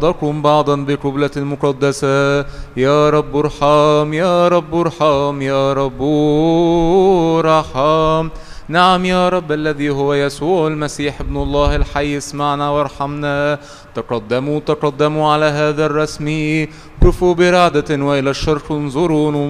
بعضكم بعضا بقبلة مقدسة. يا رب ارحم، يا رب ارحم، يا رب ارحم. نعم يا رب الذي هو يسوع المسيح ابن الله الحي، اسمعنا وارحمنا. تقدموا تقدموا على هذا الرسم، قفوا برعدة وإلى الشرق انظروا.